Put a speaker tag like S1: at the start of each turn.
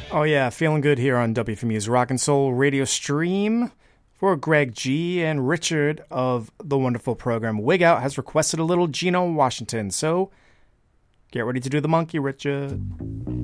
S1: Oh yeah, feeling good here on WFMU's Rock and Soul Radio Stream. For Greg G. and Richard of the wonderful program Wig Out has requested a little Geno Washington. So get ready to do the monkey, Richard.